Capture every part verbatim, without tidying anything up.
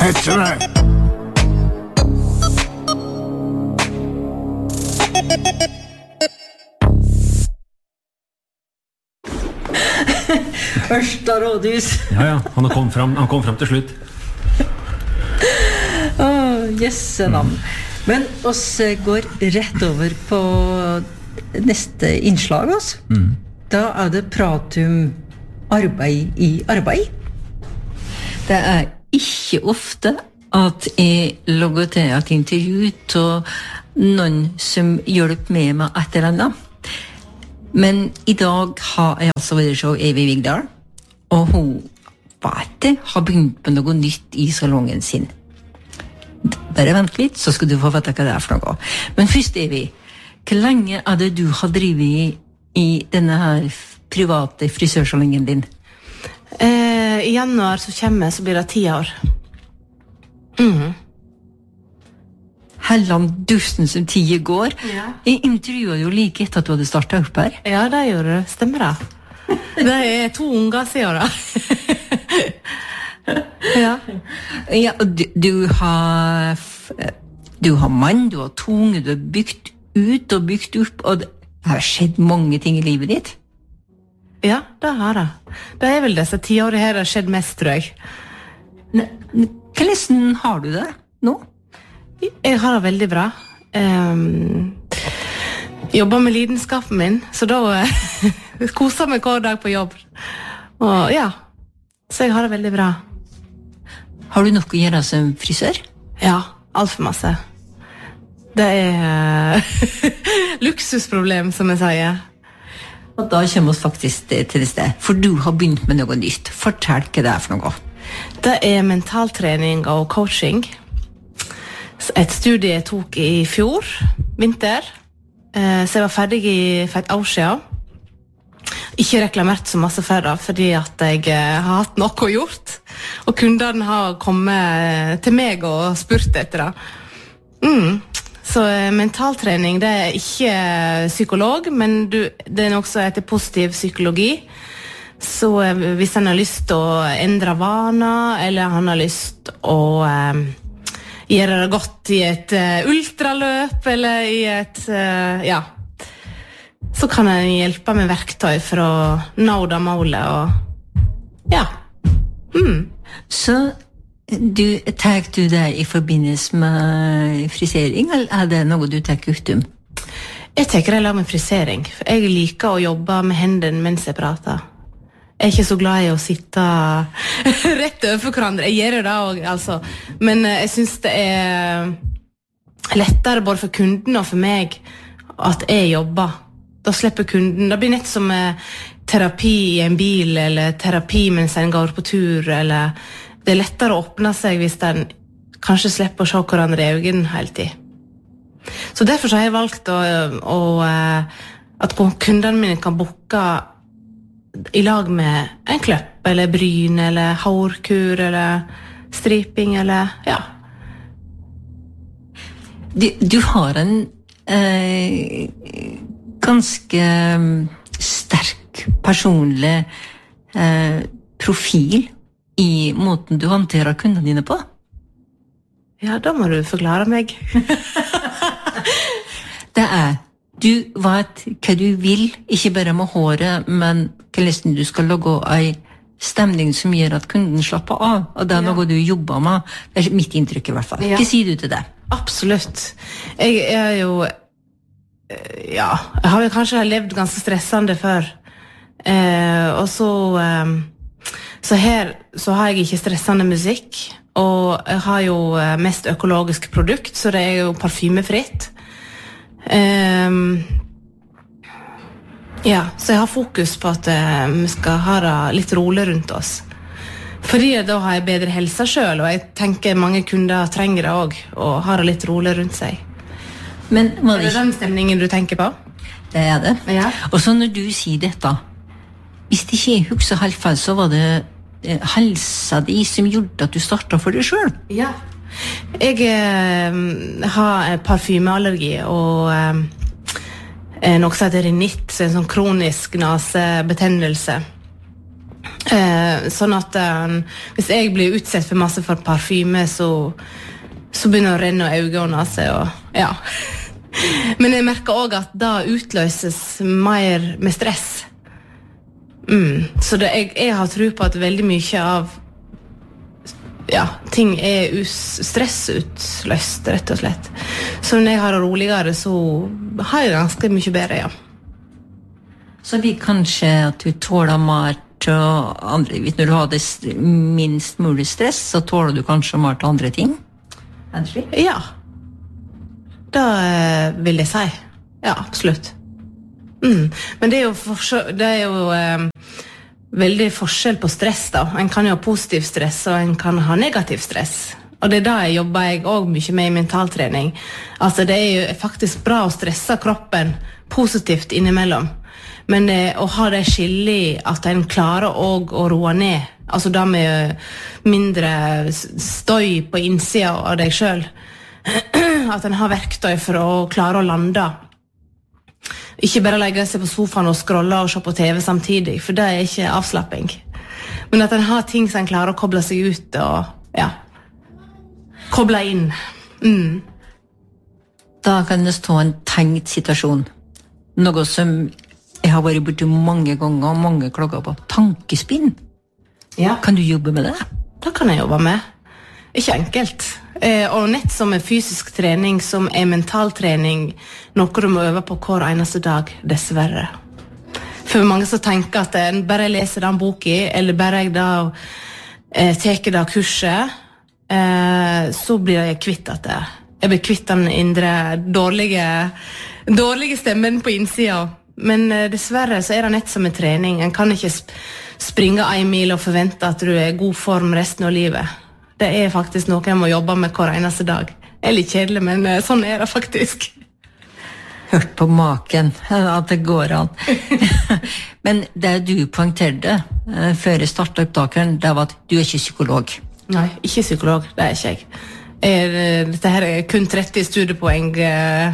Petter! Ørsta rådhus. Ja, ja, han kom fram, han kom fram til slutt. Åh, jesse navn. Men oss går rett over på neste innslag oss. Mm. Da er det prat om arbeid i arbeid. Det er ikke ofte at jeg logger til et intervju til noen som hjelper meg med et eller annet. Men i dag har jeg altså vært så Evig Vigdal, og hun vet det, har begynt med noe nytt i salongen sin. Bare vent litt, så skal du få vite hva det er for noe. Men først, Evig, hvor lenge er det du har drivet i denne her private frisørsalongen din? Eh, I januar så kommer så blir det ti år. Mhm. Helland dusten som tida går. Ja. Jeg intervjuet jo like etter at du hadde startet opp her. Ja, det gjorde det. Stemmer det. Det er to unger siden da. Ja. Ja, du, du har du har mann, du har tunge, du har bygd ut og bygd opp, og det har skjedd mange ting i livet ditt. Ja, det har det. Det er vel disse ti årene her det har skjedd mest, tror jeg. Hvordan har du det nå? Jeg har det veldig bra. Um, jobber med lidenskapen min, så da uh, koser meg hver dag på jobb. Og ja, så jeg har det veldig bra. Har du nok å gjøre som frisør? Ja, alt for masse. Det er uh, luksusproblem, som jeg sier. Og da kommer vi faktisk til det sted, for du har begynt med noe nytt. Fortell hva det er for noe. Det er mentaltrening og coaching. Et studie jeg tok i fjor, vinter, så jeg var ferdig for et år siden. Ikke reklamert så masse for det, fordi at jeg har hatt noe gjort, og kundene har kommet til meg og spurt etter det. Mm. Så mentaltrening, det er ikke psykolog, men du, det er også etter positiv psykologi. Så hvis han har lyst til å endre vaner, eller han har lyst til å eh, gjøre det godt i et uh, ultraløp, eller i et, uh, ja, så kan han hjelpe med verktøy for å nå det målet, og ja. Mm. Så du, tar du det i forbindelse med frisering, eller er det noe du tar ut om? Jeg tenker det med frisering, for jeg liker å jobbe med hendene mens jeg prater. Jeg er ikke så glad i å sitte rett overfor hverandre. Jeg gjør det også, altså. Men jeg synes det er lettere både for kunden og for meg at jeg jobber. Da slipper kunden. Det blir nett som terapi i en bil, eller terapi mens en går på tur, eller det er lettere å åpne seg hvis en kanskje slipper å se hverandre i øynene hele tiden. Så derfor har jeg valgt å, å, at kundene mine kan booke i lag med en kløpp, eller bryn, eller hårkur, eller striping, eller ja. Du, du har en eh, ganske sterk personlig eh, profil i måten du håndterer kundene dine på. Ja, da må du forklare meg. Det er du vet hva du vil, ikke bare med håret, men hvordan du skal lage en stemning som gjør at kunden slapper av, og det er noe du jobber med. Det er mitt inntrykk i hvert fall. Ja. Hva sier du til det? Absolutt. Jeg er jo, ja, jeg har jo kanskje levd ganske stressende før, eh, og så, eh, så her så har jeg ikke stressende musikk, og jeg har jo mest økologisk produkt, så det er jo parfymefritt. Um, ja, så jeg har fokus på at uh, vi skal ha det litt rolig rundt oss, fordi da har jeg bedre helse selv, og jeg tenker mange kunder trenger det også, og har det litt rolig rundt seg. Men var det, er det den stemningen du tenker på? Det er det. Ja. Og så når du sier dette, hvis det ikke er husker helt feil, så var det eh, helsa di som gjorde at du startet for deg selv. Ja. Jeg eh, har parfymeallergi og eh, noe som heter rinitt, så en sånn kronisk nasebetennelse. Eh, sånn at eh, hvis jeg blir utsatt for masse for parfyme, så, så begynner det å renne øynene av seg, og ja. Men jeg merker også at da utløses mer med stress. Mm. Så det, jeg, jeg har tro på at veldig mye av ja, ting er us- stressutløst, rett og slett. Så når jeg har det roligere, så har jeg ganske mye bedre, ja. Så vi kanskje at du tåler mer til andre, når du har det minst mulig stress, så tåler du kanskje mer til andre ting? Ja. Da eh, vil jeg si. Ja, absolutt. Mm. Men det er jo, forskjell, det er jo eh, veldig forskjell på stress da. En kan jo ha positiv stress, og en kan ha negativ stress. Og det er da jeg jobber jeg også mye med i mentaltrening. Altså det er jo faktisk bra å stresse kroppen positivt innimellom. Men eh, å ha det skille i at en klarer også å roe ned, altså da med mindre støy på innsida av deg selv, at en har verktøy for å klare å lande. Ikke bare legge seg på sofaen og scrolle og se på T V samtidig, for det er ikke avslapping. Men at en har ting som en klarer å koble seg ut og ja, koble inn. Mm. Da kan det stå en tenkt situasjon. Noe som jeg har vært borte mange ganger, og mange klager på. Tankespinn. Ja. Kan du jobbe med det? Det kan jeg jobbe med. Ikke enkelt. Eh, og nett som er fysisk trening, som er mentaltrening, noe du må øve på hver eneste dag, dessverre. For mange som tenker at en bare leser den boken, eller bare jeg da eh, teker det kurset, eh, så blir jeg kvitt at det. Jeg blir kvitt den indre dårlige, dårlige stemmen på innsida. Men eh, dessverre så er det nett som en trening. En kan ikke sp- springe en mil og forvente at du er i god form resten av livet. Det er faktisk noe jeg må jobbe med hver eneste dag. Det er litt kjedelig, men eh, sånn er det faktisk. Hørt på maken, at det går an. Men det du poengterte eh, før jeg startet opptakeren, det var at du er ikke psykolog. Nei, ikke psykolog, det er ikke jeg. Er, dette her er kun tretti studiepoeng eh,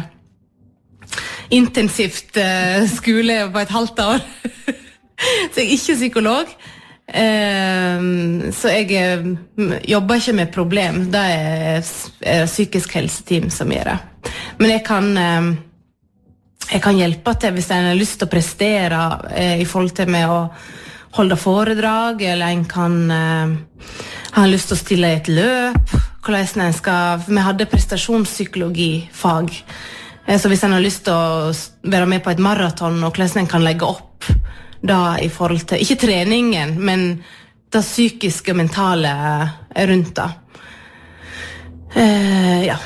intensivt eh, skole på et halvt år. Så jeg er ikke psykolog. Eh, så jeg eh, jobber ikke med problem. Det er, er psykisk helseteam som gjør det. Men jeg kan, eh, jeg kan hjelpe til hvis en har lyst til å prestere eh, i forhold til med å holde foredrag, eller en kan eh, ha lyst til å stille i et løp. Hvordan en skal, vi hadde prestasjonspsykologifag. Så hvis en har lyst til å være med på et maraton, og hvordan en kan legge opp da i forhold til, ikke treningen, men det psykiske og mentale rundt da. Uh, ja.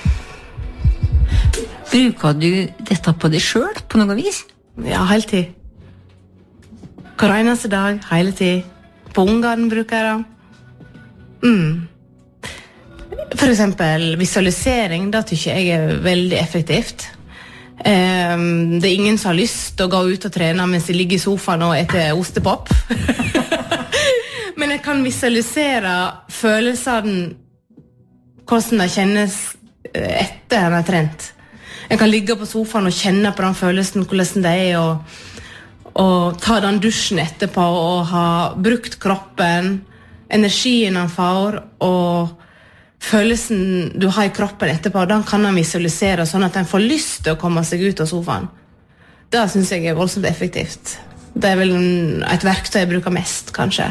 Bruker du dette på deg selv på noe vis? Ja, hele tid. Hver eneste dag, hele tid. På ungene bruker jeg det. Mm. For eksempel visualisering, da tykker jeg er veldig effektivt. Um, det er ingen som har lyst til å gå ut og trene mens de ligger i sofaen og etter ostepop. Men jeg kan visualisere følelsene, hvordan det kjennes etter en har trent. Jeg kan ligge på sofaen og kjenne på den følelsen, hvordan det er, og, og ta den dusjen etterpå, og ha brukt kroppen, energien han får, og følelsen du har i kroppen etterpå, den kan han visualisere sånn at han får lyst til å komme seg ut av sofaen. Det synes jeg er voldsomt effektivt. Det er vel en, et verktøy jeg bruker mest, kanskje.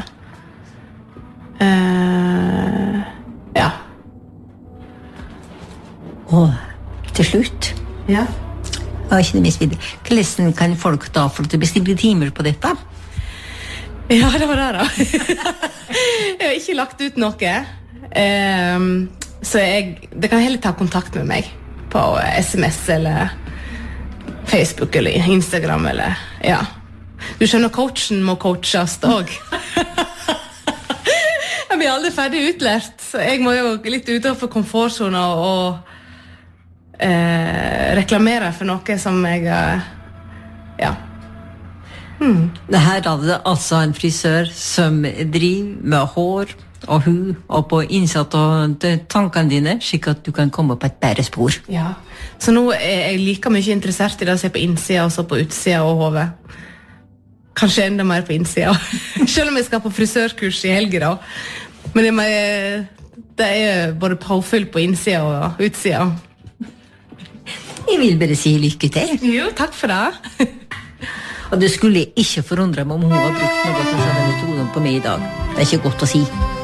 Uh, ja. Og til slutt, Ja. og ikke det minst videre, hvordan kan folk da få til å bestille timer på dette? Ja, det var det da. Jeg har ikke lagt ut noe. Um, så jeg, det kan heller ta kontakt med meg på S M S eller Facebook eller Instagram eller, ja. Du skjønner, coachen må coaches også. Jeg blir aldri ferdig utlært, så jeg må jo litt utenfor komfortzona og eh, reklamere for noe som jeg, ja. Hmm. Det her er det altså en frisør som driver med hår og hud og på innsatt og tankene dine, slik at du kan komme på et bedre spor. Ja, så nå er jeg like mye interessert i det å se på innsida og så på utsida og hodet. kanskje enda mer på innsida. Selv om jeg skal på frisørkurs i helger da. Men det, er, det er både påfyll på innsida og utsida. Jeg vil bare si lykke til. Jo, takk for det. Og det skulle ikke forundre meg om hun har brukt noe av denne metoden på meg i dag. Det er ikke godt å si.